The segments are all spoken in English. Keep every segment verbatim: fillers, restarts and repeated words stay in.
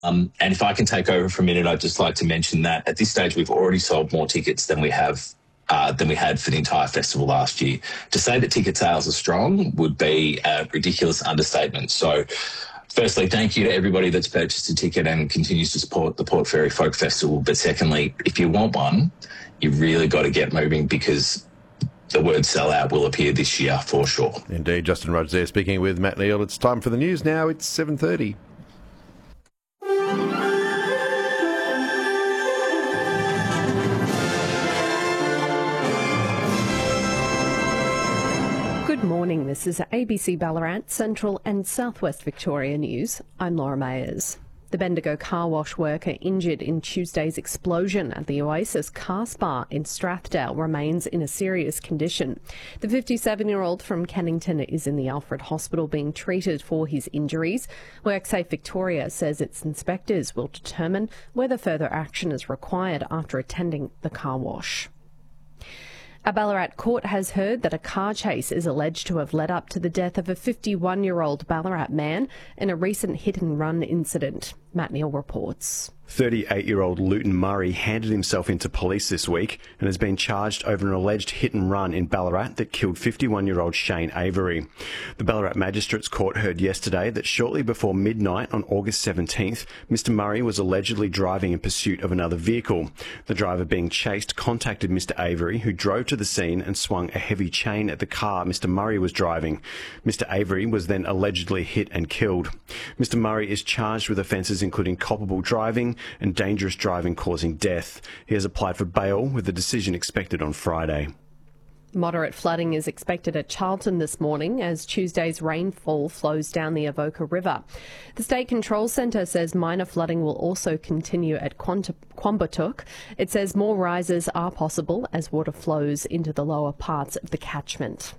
Um, and if I can take over for a minute, I'd just like to mention that at this stage, we've already sold more tickets than we have uh, than we had for the entire festival last year. To say that ticket sales are strong would be a ridiculous understatement. So, firstly, thank you to everybody that's purchased a ticket and continues to support the Port Fairy Folk Festival. But secondly, if you want one, you really got to get moving, because the word sellout will appear this year for sure. Indeed. Justin Rogers there speaking with Matt Neal. It's time for the news now. It's seven thirty. Good morning. This is A B C Ballarat, Central and Southwest Victoria News. I'm Laura Mayers. The Bendigo car wash worker injured in Tuesday's explosion at the Oasis Car Spa in Strathdale remains in a serious condition. The fifty-seven-year-old from Kennington is in the Alfred Hospital being treated for his injuries. WorkSafe Victoria says its inspectors will determine whether further action is required after attending the car wash. A Ballarat court has heard that a car chase is alleged to have led up to the death of a fifty-one-year-old Ballarat man in a recent hit-and-run incident. Matt Neal reports. thirty-eight-year-old Luton Murray handed himself into police this week and has been charged over an alleged hit-and-run in Ballarat that killed fifty-one-year-old Shane Avery. The Ballarat Magistrates Court heard yesterday that shortly before midnight on August seventeenth, Mister Murray was allegedly driving in pursuit of another vehicle. The driver being chased contacted Mister Avery, who drove to the scene and swung a heavy chain at the car Mister Murray was driving. Mister Avery was then allegedly hit and killed. Mister Murray is charged with offences including culpable driving and dangerous driving causing death. He has applied for bail, with the decision expected on Friday. Moderate flooding is expected at Charlton this morning as Tuesday's rainfall flows down the Avoca River. The State Control Centre says minor flooding will also continue at Quambatook. It says more rises are possible as water flows into the lower parts of the catchment.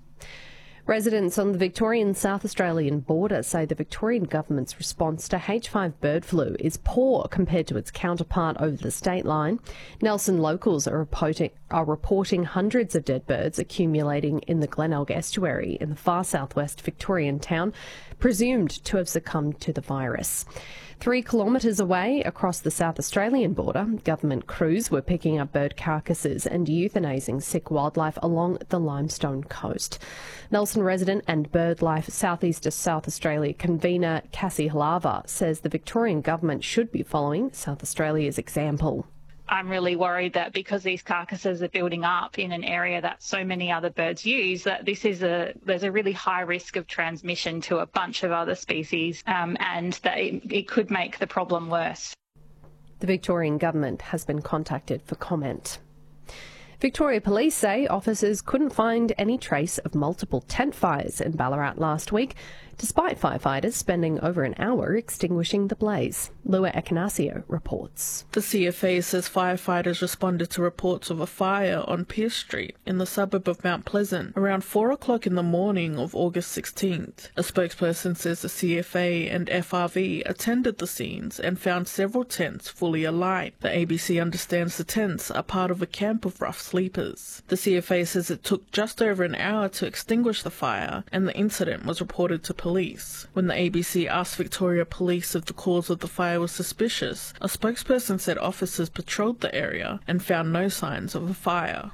Residents on the Victorian South Australian border say the Victorian government's response to H five bird flu is poor compared to its counterpart over the state line. Nelson locals are reporting, are reporting hundreds of dead birds accumulating in the Glenelg estuary in the far southwest Victorian town, presumed to have succumbed to the virus. Three kilometres away across the South Australian border, government crews were picking up bird carcasses and euthanasing sick wildlife along the Limestone coast. Nelson resident and BirdLife Southeast of South Australia convener Cassie Halava says the Victorian government should be following South Australia's example. I'm really worried that because these carcasses are building up in an area that so many other birds use, that this is a there's a really high risk of transmission to a bunch of other species, um, and that it, it could make the problem worse. The Victorian government has been contacted for comment. Victoria Police say officers couldn't find any trace of multiple tent fires in Ballarat last week, despite firefighters spending over an hour extinguishing the blaze. Lua Ekanasio reports. The C F A says firefighters responded to reports of a fire on Pierce Street in the suburb of Mount Pleasant around four o'clock in the morning of August sixteenth. A spokesperson says the C F A and F R V attended the scenes and found several tents fully alight. The A B C understands the tents are part of a camp of rough sleepers. The C F A says it took just over an hour to extinguish the fire, and the incident was reported to police. When the A B C asked Victoria Police if the cause of the fire was suspicious, a spokesperson said officers patrolled the area and found no signs of a fire.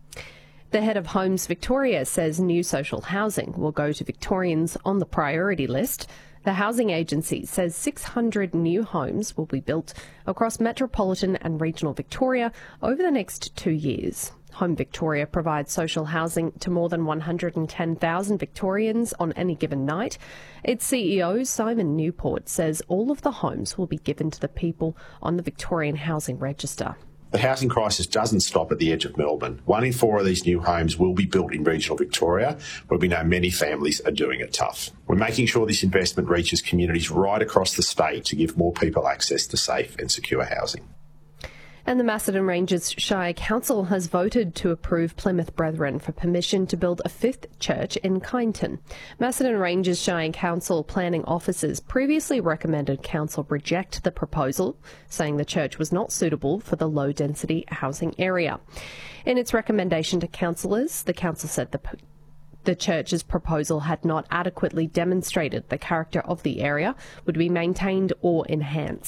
The head of Homes Victoria says new social housing will go to Victorians on the priority list. The housing agency says six hundred new homes will be built across metropolitan and regional Victoria over the next two years. Home Victoria provides social housing to more than one hundred ten thousand Victorians on any given night. Its C E O, Simon Newport, says all of the homes will be given to the people on the Victorian Housing Register. The housing crisis doesn't stop at the edge of Melbourne. One in four of these new homes will be built in regional Victoria, where we know many families are doing it tough. We're making sure this investment reaches communities right across the state to give more people access to safe and secure housing. And the Macedon Ranges Shire Council has voted to approve Plymouth Brethren for permission to build a fifth church in Kyneton. Macedon Ranges Shire Council planning officers previously recommended council reject the proposal, saying the church was not suitable for the low-density housing area. In its recommendation to councillors, the council said the The church's proposal had not adequately demonstrated the character of the area would be maintained or enhanced.